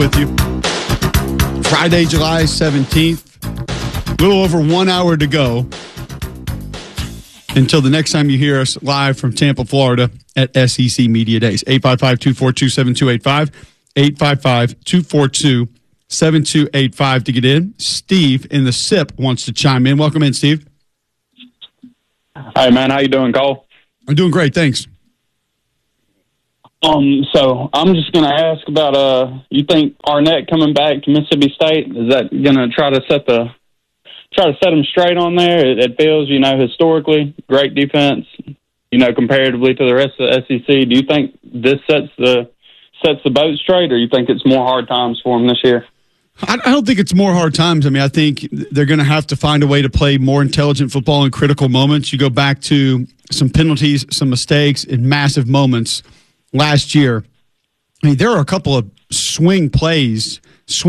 with you. Friday, July 17th. A little over 1 hour to go until the next time you hear us live from Tampa, Florida at SEC Media Days. 855-242-7285. 855-242-7285 to get in. Steve in the SIP wants to chime in. Welcome in, Steve. Hey, man. How you doing, Cole? I'm doing great. Thanks. So I'm just going to ask about, you think Arnett coming back to Mississippi State, is that going to try to set them straight on there? It feels, historically, great defense, comparatively to the rest of the SEC. Do you think this sets the boat straight, or you think it's more hard times for them this year? I don't think it's more hard times. I mean, I think they're going to have to find a way to play more intelligent football in critical moments. You go back to some penalties, some mistakes, and massive moments last year. I mean, there are a couple of swing calls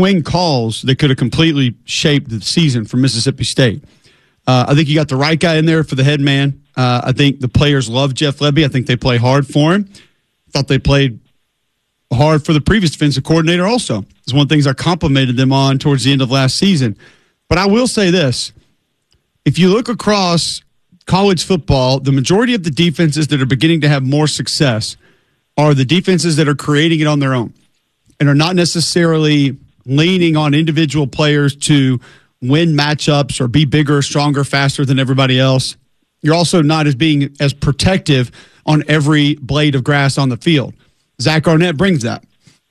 that could have completely shaped the season for Mississippi State. I think you got the right guy in there for the head man. I think the players love Jeff Lebby. I think they play hard for him. Thought they played hard for the previous defensive coordinator also. It's one of the things I complimented them on towards the end of last season. But I will say this. If you look across college football, the majority of the defenses that are beginning to have more success are the defenses that are creating it on their own and are not necessarily leaning on individual players to win matchups or be bigger, stronger, faster than everybody else. You're also not being as protective on every blade of grass on the field. Zach Arnett brings that.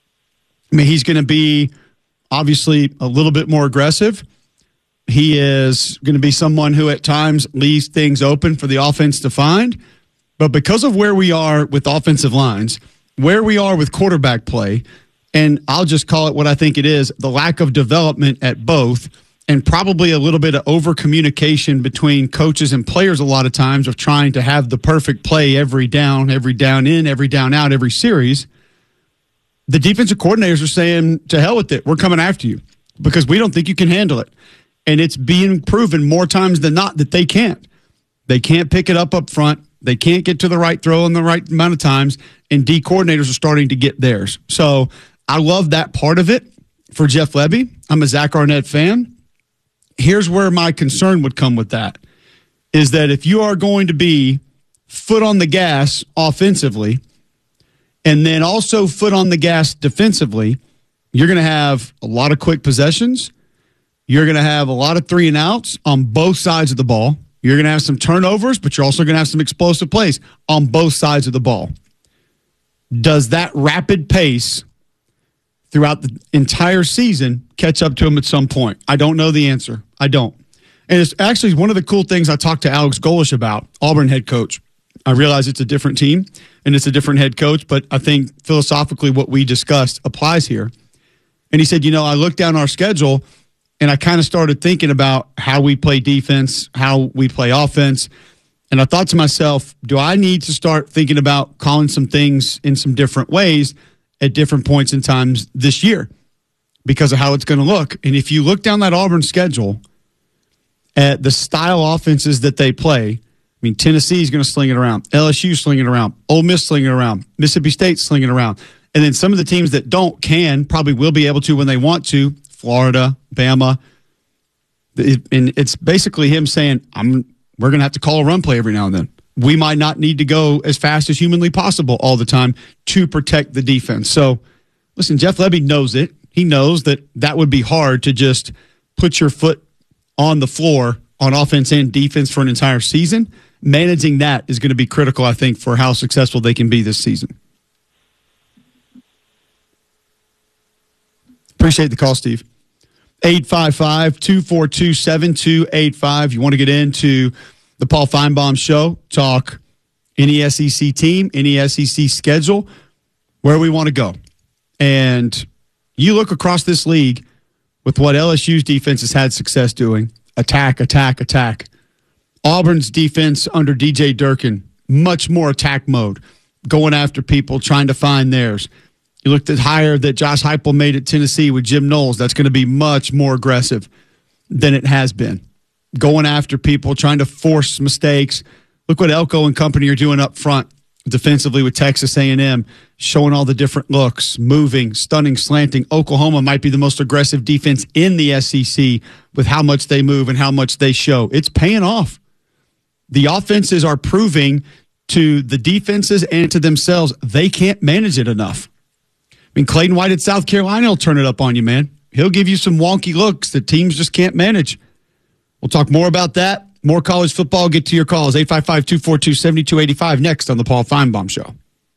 I mean, he's going to be obviously a little bit more aggressive. He is going to be someone who at times leaves things open for the offense to find. But because of where we are with offensive lines, where we are with quarterback play, and I'll just call it what I think it is, the lack of development at both, and probably a little bit of over-communication between coaches and players a lot of times of trying to have the perfect play every down in, every down out, every series, the defensive coordinators are saying, to hell with it, we're coming after you because we don't think you can handle it. And it's being proven more times than not that they can't. They can't pick it up front. They can't get to the right throw in the right amount of times, and D coordinators are starting to get theirs. So I love that part of it for Jeff Lebby. I'm a Zach Arnett fan. Here's where my concern would come with that, is that if you are going to be foot on the gas offensively and then also foot on the gas defensively, you're going to have a lot of quick possessions. You're going to have a lot of 3 and outs on both sides of the ball. You're going to have some turnovers, but you're also going to have some explosive plays on both sides of the ball. Does that rapid pace throughout the entire season catch up to him at some point? I don't know the answer. I don't. And it's actually one of the cool things I talked to Alex Golesh about, Auburn head coach. I realize it's a different team and it's a different head coach, but I think philosophically what we discussed applies here. And he said, I looked down our schedule and I kind of started thinking about how we play defense, how we play offense. And I thought to myself, do I need to start thinking about calling some things in some different ways at different points in times this year because of how it's going to look? And if you look down that Auburn schedule at the style offenses that they play, I mean, Tennessee is going to sling it around. LSU sling it around. Ole Miss sling it around. Mississippi State sling it around. And then some of the teams that probably will be able to when they want to, Florida, Bama. And it's basically him saying, we're going to have to call a run play every now and then. We might not need to go as fast as humanly possible all the time to protect the defense. So, listen, Jeff Lebby knows it. He knows that would be hard to just put your foot on the floor on offense and defense for an entire season. Managing that is going to be critical, I think, for how successful they can be this season. Appreciate the call, Steve. 855-242-7285. You want to get into the Paul Feinbaum Show, talk any SEC team, any SEC schedule, where we want to go. And you look across this league with what LSU's defense has had success doing, attack, attack, attack. Auburn's defense under DJ Durkin, much more attack mode, going after people, trying to find theirs. You looked at hire that Josh Heupel made at Tennessee with Jim Knowles. That's going to be much more aggressive than it has been. Going after people, trying to force mistakes. Look what Elko and company are doing up front defensively with Texas A&M, showing all the different looks, moving, stunning, slanting. Oklahoma might be the most aggressive defense in the SEC with how much they move and how much they show. It's paying off. The offenses are proving to the defenses and to themselves they can't manage it enough. I mean, Clayton White at South Carolina will turn it up on you, man. He'll give you some wonky looks that teams just can't manage. We'll talk more about that. More college football. Get to your calls. 855-242-7285 next on the Paul Feinbaum Show.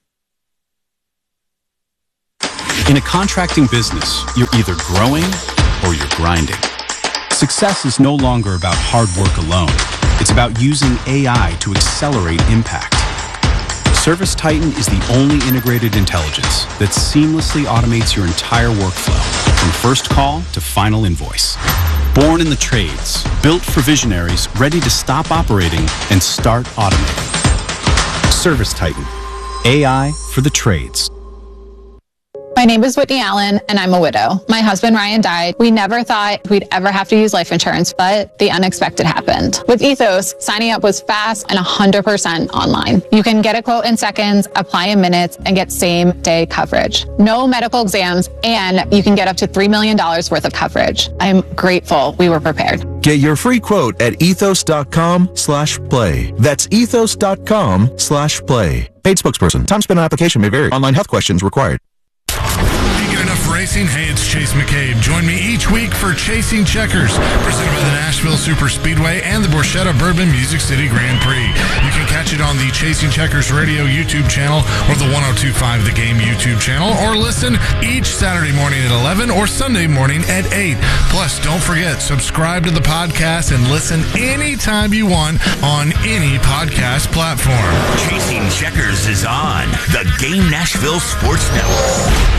In a contracting business, you're either growing or you're grinding. Success is no longer about hard work alone. It's about using AI to accelerate impact. ServiceTitan is the only integrated intelligence that seamlessly automates your entire workflow, from first call to final invoice. Born in the trades, built for visionaries ready to stop operating and start automating. ServiceTitan, AI for the trades. My name is Whitney Allen, and I'm a widow. My husband, Ryan, died. We never thought we'd ever have to use life insurance, but the unexpected happened. With Ethos, signing up was fast and 100% online. You can get a quote in seconds, apply in minutes, and get same-day coverage. No medical exams, and you can get up to $3 million worth of coverage. I'm grateful we were prepared. Get your free quote at ethos.com/play. That's ethos.com/play. Paid spokesperson. Time spent on application may vary. Online health questions required. Racing. Hey, it's Chase McCabe. Join me each week for Chasing Checkers, presented by the Nashville Super Speedway and the Borchetta Bourbon Music City Grand Prix. You can catch it on the Chasing Checkers Radio YouTube channel or the 102.5 The Game YouTube channel, or listen each Saturday morning at 11 or Sunday morning at 8. Plus, don't forget, subscribe to the podcast and listen anytime you want on any podcast platform. Chasing Checkers is on the Game Nashville Sports Network.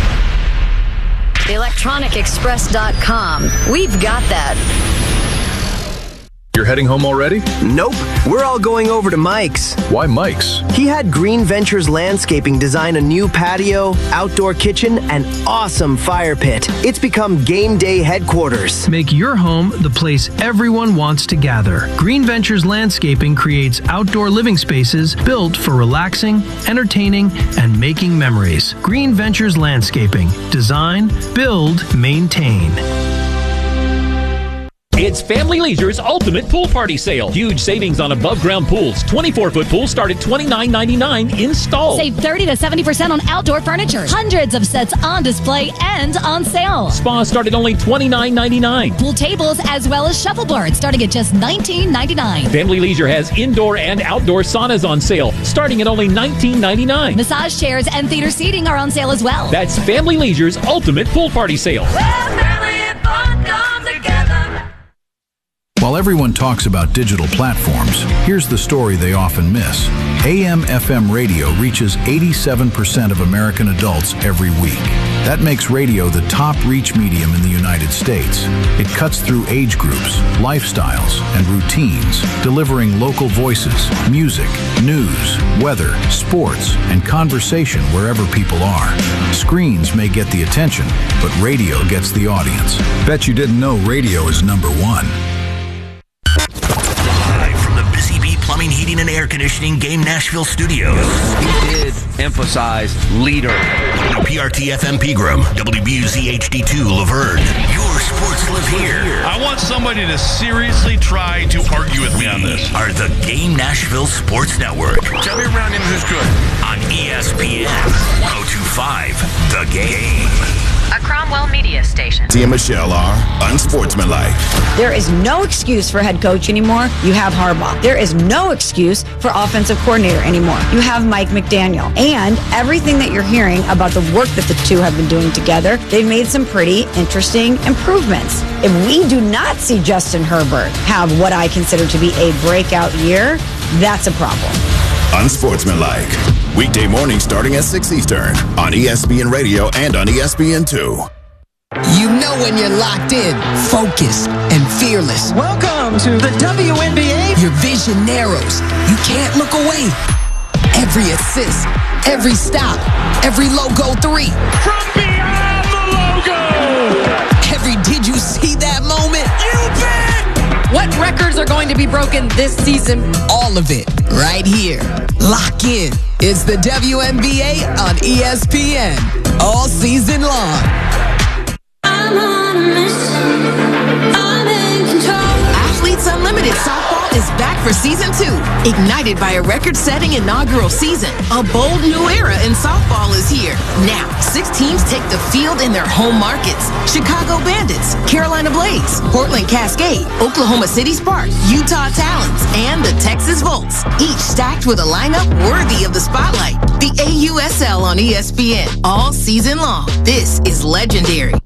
ElectronicExpress.com. We've got that. You're heading home already? Nope. We're all going over to Mike's. Why Mike's? He had Green Ventures Landscaping design a new patio, outdoor kitchen, and awesome fire pit. It's become game day headquarters. Make your home the place everyone wants to gather. Green Ventures Landscaping creates outdoor living spaces built for relaxing, entertaining, and making memories. Green Ventures Landscaping. Design, build, maintain. It's Family Leisure's Ultimate Pool Party Sale. Huge savings on above-ground pools. 24-foot pools start at $29.99 installed. Save 30 to 70% on outdoor furniture. Hundreds of sets on display and on sale. Spas start at only $29.99. Pool tables as well as shuffleboards starting at just $19.99. Family Leisure has indoor and outdoor saunas on sale starting at only $19.99. Massage chairs and theater seating are on sale as well. That's Family Leisure's Ultimate Pool Party Sale. Where family and fun come together. While everyone talks about digital platforms, here's the story they often miss. AM/FM radio reaches 87% of American adults every week. That makes radio the top reach medium in the United States. It cuts through age groups, lifestyles, and routines, delivering local voices, music, news, weather, sports, and conversation wherever people are. Screens may get the attention, but radio gets the audience. Bet you didn't know radio is number one. Live from the Busy Bee Plumbing, Heating, and Air Conditioning Game Nashville Studios. He did emphasize leader. WPRT-FM Pegram, WBUZ-HD2 Laverne. Your sports live here. I want somebody to seriously try to argue with me on this. Are the Game Nashville Sports Network. Tell me around him who's good. On ESPN 102.5 The Game. A Cromwell media station. Tia Michelle are unsportsmanlike. There is no excuse for head coach anymore. You have Harbaugh. There is no excuse for offensive coordinator anymore. You have Mike McDaniel. And everything that you're hearing about the work that the two have been doing together, they've made some pretty interesting improvements. If we do not see Justin Herbert have what I consider to be a breakout year, that's a problem. Unsportsmanlike. Weekday morning starting at 6 Eastern on ESPN Radio and on ESPN2. You know when you're locked in, focused, and fearless. Welcome to the WNBA. Your vision narrows. You can't look away. Every assist, every stop, every logo three. From beyond the logo. Every did you see that moment? You bet. What records records are going to be broken this season? All of it, right here. Lock in. It's the WNBA on ESPN. All season long. I'm on a mission. I'm in control. Athletes Unlimited Softball is back for season 2. Ignited by a record-setting inaugural season, a bold new era in softball is here. Now, 6 teams take the field in their home markets. Chicago Bandits, Carolina Blades, Portland Cascade, Oklahoma City Sparks, Utah Talons, and the Texas Volts. Each stacked with a lineup worthy of the spotlight. The AUSL on ESPN all season long. This is legendary.